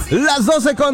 Las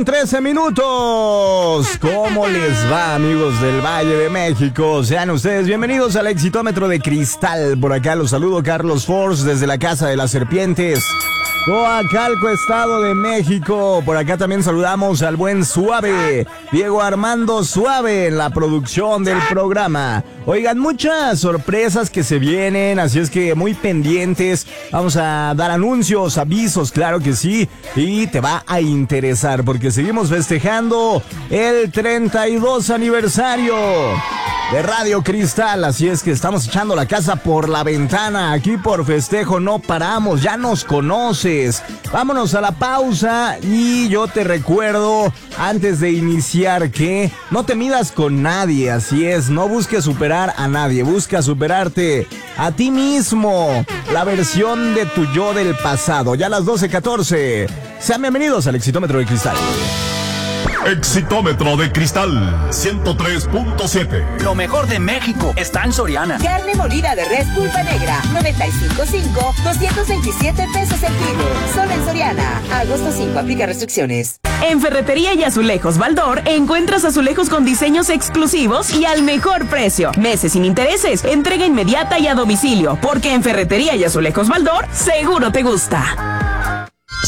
12:13. ¿Cómo les va, amigos del Valle de México? Sean ustedes bienvenidos al Exitómetro de Cristal. Por acá los saludo, Carlos Force, desde la Casa de las Serpientes, Coacalco, Estado de México. Por acá también saludamos al buen Suave, Diego Armando Suave, en la producción del programa. Oigan, muchas sorpresas que se vienen, así es que muy pendientes. Vamos a dar anuncios, avisos, claro que sí, y te va a interesar porque seguimos festejando el 32 aniversario de Radio Cristal, así es que estamos echando la casa por la ventana. Aquí por festejo no paramos, ya nos conoces. Vámonos a la pausa y yo te recuerdo antes de iniciar que no te midas con nadie, así es, no busques superar a nadie, busca superarte a ti mismo, la versión de tu yo del pasado. Ya a las 12:14, sean bienvenidos al Exitómetro de Cristal. Exitómetro de Cristal 103.7. Lo mejor de México está en Soriana. Carne molida de res pulpa negra, 95.5, 227 pesos el kilo. Solo en Soriana. Agosto 5, aplica restricciones. En Ferretería y Azulejos Baldor encuentras azulejos con diseños exclusivos y al mejor precio. Meses sin intereses, entrega inmediata y a domicilio, porque en Ferretería y Azulejos Baldor seguro te gusta.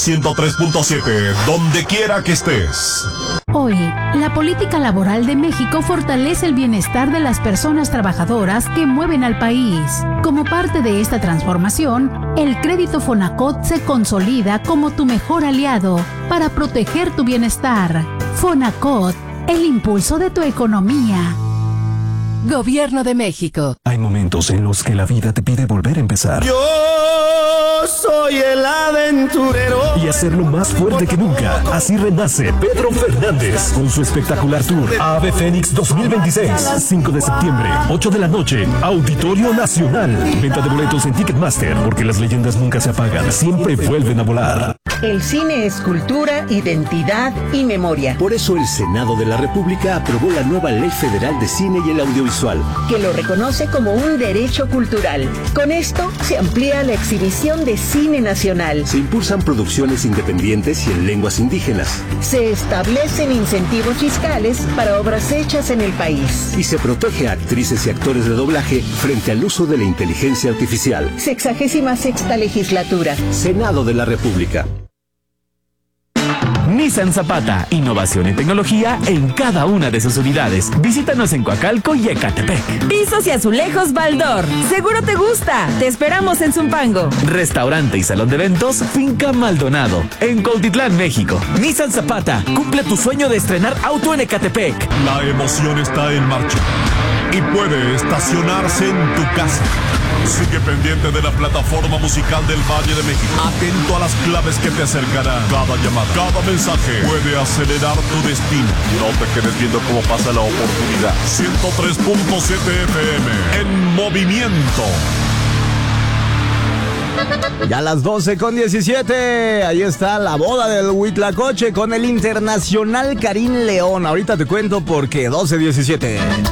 103.7, donde quiera que estés. Hoy, la política laboral de México fortalece el bienestar de las personas trabajadoras que mueven al país. Como parte de esta transformación, el crédito Fonacot se consolida como tu mejor aliado para proteger tu bienestar. Fonacot, el impulso de tu economía. Gobierno de México. Hay momentos en los que la vida te pide volver a empezar. Yo soy el aventurero. Y hacerlo más fuerte que nunca. Así renace Pedro Fernández con su espectacular tour Ave Fénix 2026. 5 de septiembre, 8 de la noche, Auditorio Nacional. Venta de boletos en Ticketmaster, porque las leyendas nunca se apagan, siempre vuelven a volar. El cine es cultura, identidad y memoria. Por eso el Senado de la República aprobó la nueva Ley Federal de Cine y el Audiovisual, que lo reconoce como un derecho cultural. Con esto se amplía la exhibición de cine nacional. Se impulsan producciones independientes y en lenguas indígenas. Se establecen incentivos fiscales para obras hechas en el país. Y se protege a actrices y actores de doblaje frente al uso de la inteligencia artificial. 66ª legislatura. Senado de la República. Nissan Zapata, innovación en tecnología en cada una de sus unidades. Visítanos en Coacalco y Ecatepec. Pisos y azulejos Baldor, seguro te gusta. Te esperamos en Zumpango. Restaurante y salón de eventos Finca Maldonado, en Cuautitlán, México. Nissan Zapata, cumple tu sueño de estrenar auto en Ecatepec. La emoción está en marcha y puede estacionarse en tu casa. Sigue pendiente de la plataforma musical del Valle de México. Atento a las claves que te acercarán. Cada llamada, cada mensaje puede acelerar tu destino. No te quedes viendo cómo pasa la oportunidad. 103.7 FM en movimiento. Ya a las 12:17, ahí está la boda del Huitlacoche con el internacional Karim León. Ahorita te cuento por qué. 12:17.